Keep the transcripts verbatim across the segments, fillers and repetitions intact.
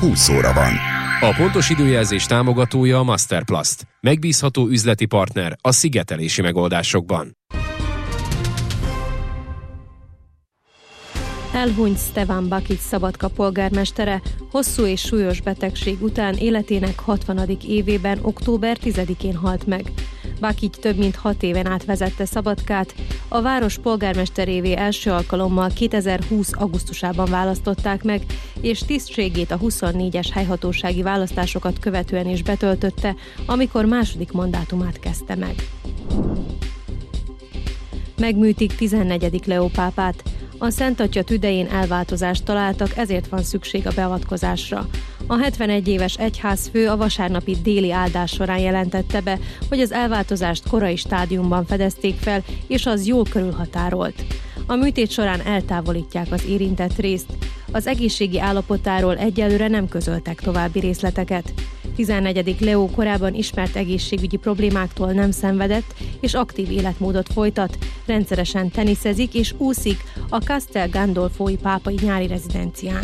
húsz óra van. A pontos időjelzés támogatója a Masterplast. Megbízható üzleti partner a szigetelési megoldásokban. Elhunyt Stevan Bakic Szabadka polgármestere hosszú és súlyos betegség után életének hatvanadik évében október tizedikén halt meg. Bakic több mint hat éven át vezette Szabadkát, a város polgármesterévé első alkalommal kétezer-húsz augusztusában választották meg, és tisztségét a huszonnégyes helyhatósági választásokat követően is betöltötte, amikor második mandátumát kezdte meg. Megműtik tizennegyedik Leó pápát. A Szent Atya tüdején elváltozást találtak, ezért van szükség a beavatkozásra. A hetvenegy éves egyházfő a vasárnapi déli áldás során jelentette be, hogy az elváltozást korai stádiumban fedezték fel, és az jól körülhatárolt. A műtét során eltávolítják az érintett részt. Az egészségi állapotáról egyelőre nem közöltek további részleteket. tizennegyedik Leó korábban ismert egészségügyi problémáktól nem szenvedett, és aktív életmódot folytat, rendszeresen teniszezik és úszik a Castel Gandolfói pápai nyári rezidencián.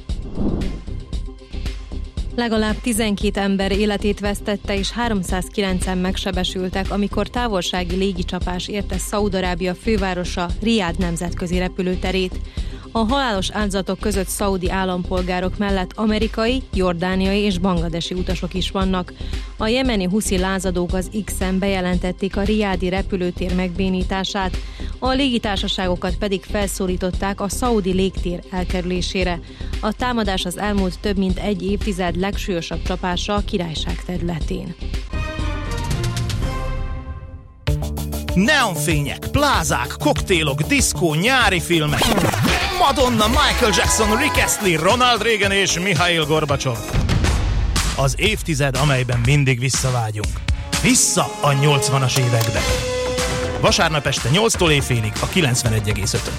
Legalább tizenkét ember életét vesztette és háromszázkilencen megsebesültek, amikor távolsági légicsapás érte Szaúd-Arábia fővárosa Riád nemzetközi repülőterét. A halálos áldozatok között szaudi állampolgárok mellett amerikai, jordániai és bangladesi utasok is vannak. A jemeni huszi lázadók az X-en bejelentették a riádi repülőtér megbénítását, a légitársaságokat pedig felszólították a szaudi légtér elkerülésére. A támadás az elmúlt több mint egy évtized legsúlyosabb csapása a királyság területén. Neonfények, plázák, koktélok, diszkó, nyári filmek. Madonna, Michael Jackson, Rick Astley, Ronald Reagan és Mihail Gorbacsov. Az évtized, amelyben mindig visszavágyunk. Vissza a nyolcvanas évekbe. Vasárnap este nyolctól éjfélig a kilencvenegy egész ötön.